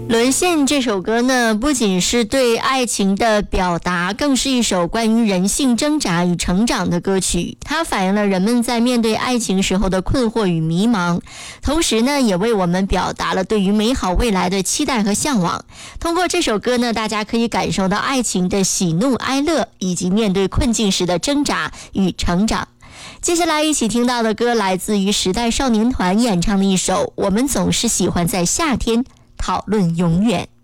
沦陷这首歌呢，不仅是对爱情的表达，更是一首关于人性挣扎与成长的歌曲。它反映了人们在面对爱情时候的困惑与迷茫，同时呢，也为我们表达了对于美好未来的期待和向往。通过这首歌呢，大家可以感受到爱情的喜怒哀乐，以及面对困境时的挣扎与成长。接下来一起听到的歌来自于时代少年团演唱的一首《我们总是喜欢在夏天讨论永远》。